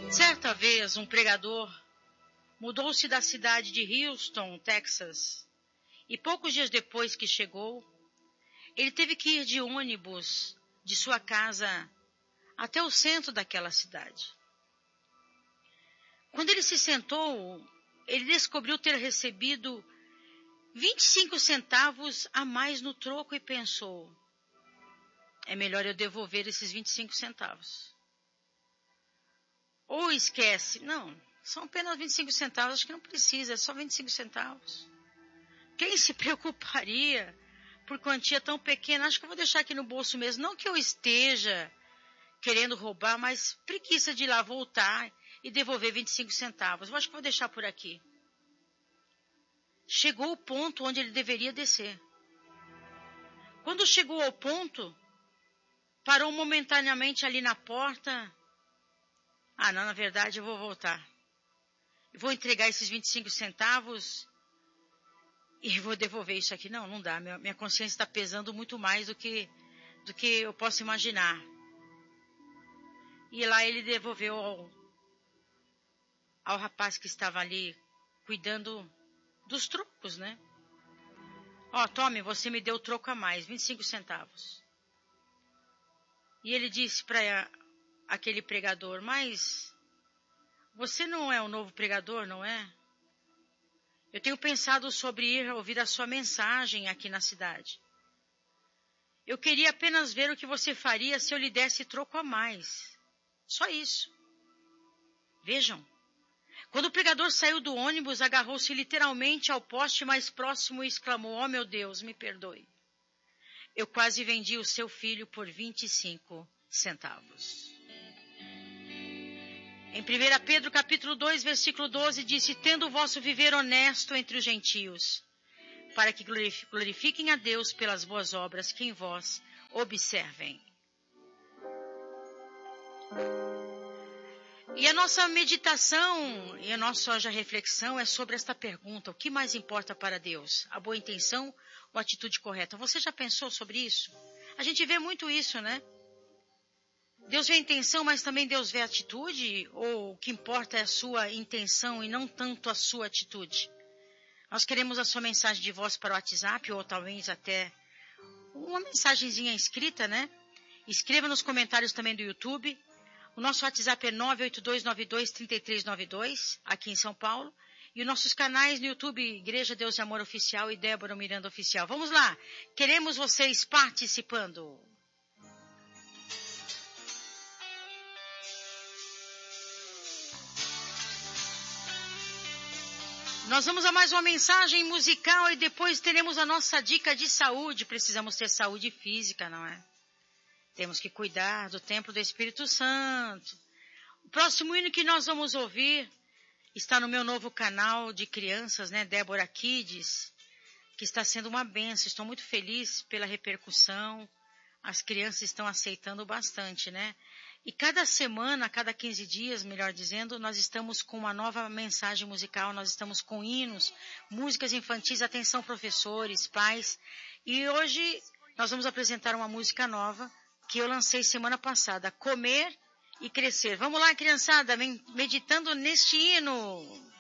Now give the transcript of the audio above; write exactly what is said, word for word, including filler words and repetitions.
Certa vez, um pregador mudou-se da cidade de Houston, Texas, e poucos dias depois que chegou, ele teve que ir de ônibus de sua casa até o centro daquela cidade. Quando ele se sentou, ele descobriu ter recebido vinte e cinco centavos a mais no troco e pensou: é melhor eu devolver esses vinte e cinco centavos. Ou esquece, não, são apenas vinte e cinco centavos, acho que não precisa, é só vinte e cinco centavos. Quem se preocuparia por quantia tão pequena? Acho que eu vou deixar aqui no bolso mesmo. Não que eu esteja querendo roubar, mas preguiça de ir lá voltar e devolver vinte e cinco centavos. Eu acho que vou deixar por aqui. Chegou o ponto onde ele deveria descer. Quando chegou ao ponto, parou momentaneamente ali na porta. Ah, não, na verdade eu vou voltar. Eu vou entregar esses vinte e cinco centavos e vou devolver isso aqui. Não, não dá. Minha consciência está pesando muito mais do que, do que eu posso imaginar. E lá ele devolveu ao, ao rapaz que estava ali cuidando dos trocos, né? Ó, oh, tome, você me deu troco a mais, vinte e cinco centavos. E ele disse para aquele pregador: mas você não é o novo pregador, não é? Eu tenho pensado sobre ir ouvir a sua mensagem aqui na cidade. Eu queria apenas ver o que você faria se eu lhe desse troco a mais. Só isso. Vejam. Quando o pregador saiu do ônibus, agarrou-se literalmente ao poste mais próximo e exclamou: oh, meu Deus, me perdoe. Eu quase vendi o seu filho por vinte e cinco centavos. Em primeira Pedro, capítulo dois, versículo doze, disse: tendo o vosso viver honesto entre os gentios, para que glorifiquem a Deus pelas boas obras que em vós observem. E a nossa meditação e a nossa hoje reflexão é sobre esta pergunta: o que mais importa para Deus? A boa intenção ou a atitude correta? Você já pensou sobre isso? A gente vê muito isso, né? Deus vê a intenção, mas também Deus vê a atitude? Ou o que importa é a sua intenção e não tanto a sua atitude? Nós queremos a sua mensagem de voz para o WhatsApp, ou talvez até uma mensagenzinha escrita, né? Escreva nos comentários também do YouTube. O nosso WhatsApp é nove oito dois nove dois três três nove dois, aqui em São Paulo. E os nossos canais no YouTube, Igreja Deus e Amor Oficial e Débora Miranda Oficial. Vamos lá, queremos vocês participando. Nós vamos a mais uma mensagem musical e depois teremos a nossa dica de saúde. Precisamos ter saúde física, não é? Temos que cuidar do templo do Espírito Santo. O próximo hino que nós vamos ouvir está no meu novo canal de crianças, né? Débora Kids, que está sendo uma bênção. Estou muito feliz pela repercussão. As crianças estão aceitando bastante, né? E cada semana, cada quinze dias, melhor dizendo, nós estamos com uma nova mensagem musical, nós estamos com hinos, músicas infantis. Atenção, professores, pais. E hoje nós vamos apresentar uma música nova que eu lancei semana passada: Comer e Crescer. Vamos lá, criançada, meditando neste hino.